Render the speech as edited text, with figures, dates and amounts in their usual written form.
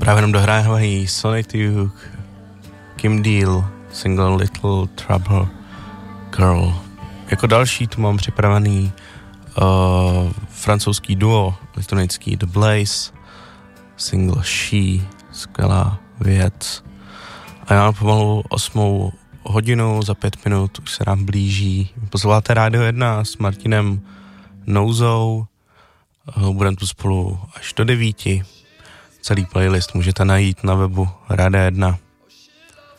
Právě jenom dohrávají Sonic Youth, Kim Deal, single Little Trouble Girl. Jako další tu mám připravený francouzský duo elektronický The Blaze, single She, skvělá věc. A já mám pomalu 8 hodinu, za 5 minut už se nám blíží. Posloucháte Rádio 1 s Martinem Nouzou. Budeme tu spolu až do 9. Celý playlist můžete najít na webu Rádia 1.